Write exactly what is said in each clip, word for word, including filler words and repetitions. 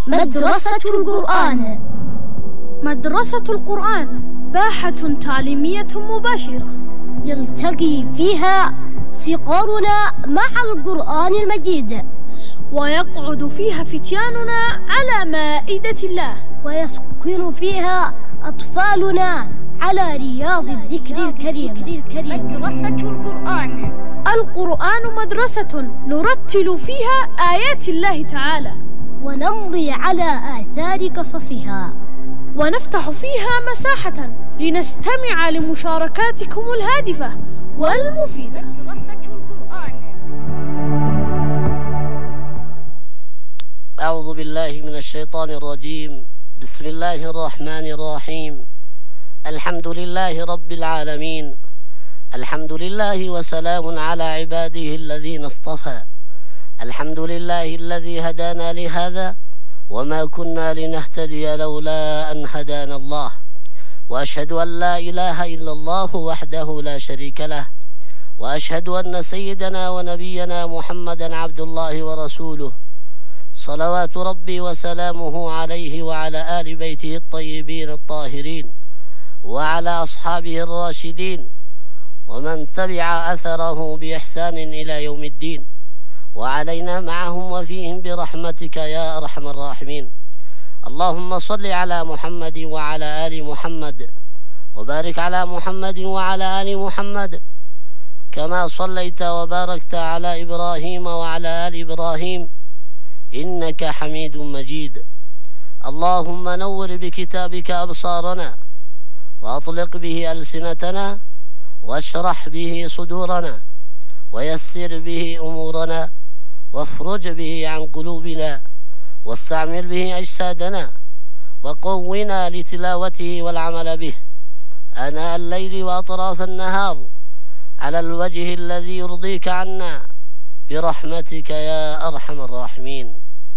مدرسة القرآن. مدرسة القرآن باحة تعليمية مباشرة يلتقي فيها صغارنا مع القرآن المجيد، ويقعد فيها فتياننا على مائدة الله، ويسكن فيها أطفالنا على رياض الذكر الكريم. مدرسة القرآن. القرآن مدرسة نرتل فيها آيات الله تعالى، ونمضي على آثار قصصها، ونفتح فيها مساحة لنستمع لمشاركاتكم الهادفة والمفيدة. مدرسة القرآن. أعوذ بالله من الشيطان الرجيم. بسم الله الرحمن الرحيم. الحمد لله رب العالمين. الحمد لله وسلام على عباده الذين اصطفى. الحمد لله الذي هدانا لهذا وما كنا لنهتدي لولا أن هدانا الله، وأشهد أن لا إله إلا الله وحده لا شريك له، وأشهد أن سيدنا ونبينا محمدا عبد الله ورسوله، صلوات ربي وسلامه عليه وعلى آل بيته الطيبين الطاهرين، وعلى أصحابه الراشدين، ومن تبع أثره بإحسان إلى يوم الدين، وعلينا معهم وفيهم برحمتك يا أرحم الراحمين. اللهم صل على محمد وعلى آل محمد، وبارك على محمد وعلى آل محمد كما صليت وباركت على إبراهيم وعلى آل إبراهيم إنك حميد مجيد. اللهم نور بكتابك أبصارنا، وأطلق به ألسنتنا، واشرح به صدورنا، ويسر به أمورنا، وافرج به عن قلوبنا، واستعمل به أجسادنا، وقونا لتلاوته والعمل به آناء الليل وأطراف النهار على الوجه الذي يرضيك عنا برحمتك يا أرحم الراحمين.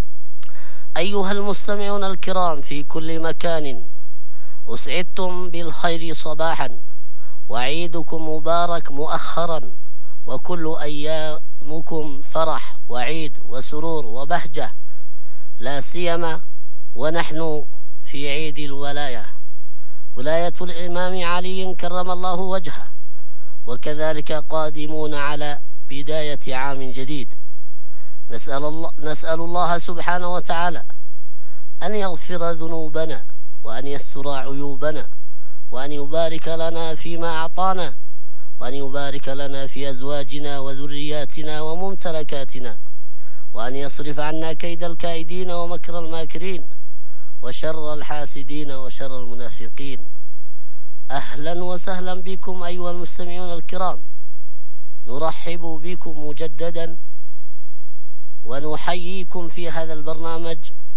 أيها المستمعون الكرام في كل مكان، أسعدتم بالخير صباحا، وعيدكم مبارك مؤخرا، وكل أيامكم فرح وعيد وسرور وبهجة، لا سيما ونحن في عيد الولاية، ولاية الإمام علي كرم الله وجهه، وكذلك قادمون على بداية عام جديد. نسأل الله, نسأل الله سبحانه وتعالى أن يغفر ذنوبنا، وأن يستر عيوبنا، وأن يبارك لنا فيما أعطانا، وأن يبارك لنا في أزواجنا وذرياتنا وممتلكاتنا، وأن يصرف عنا كيد الكائدين ومكر الماكرين وشر الحاسدين وشر المنافقين. أهلا وسهلا بكم أيها المستمعون الكرام، نرحب بكم مجددا ونحييكم في هذا البرنامج،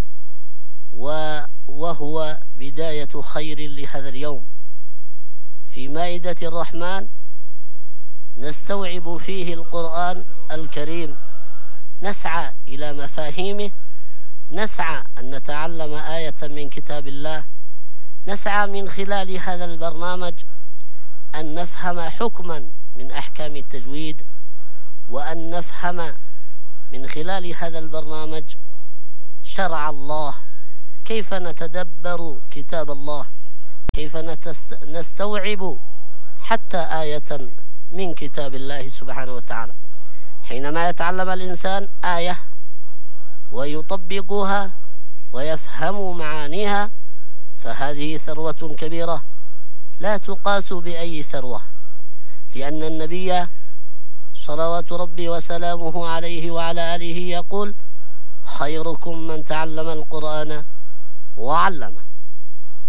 وهو بداية خير لهذا اليوم في مائدة الرحمن، نستوعب فيه القرآن الكريم، نسعى إلى مفاهيمه، نسعى أن نتعلم آية من كتاب الله، نسعى من خلال هذا البرنامج أن نفهم حكما من أحكام التجويد، وأن نفهم من خلال هذا البرنامج شرع الله، كيف نتدبر كتاب الله، كيف نستوعب حتى آية من كتاب الله سبحانه وتعالى. حينما يتعلم الإنسان آية ويطبقها ويفهم معانيها، فهذه ثروة كبيرة لا تقاس بأي ثروة، لأن النبي صلوات ربي وسلامه عليه وعلى آله يقول: خيركم من تعلم القرآن وعلمه.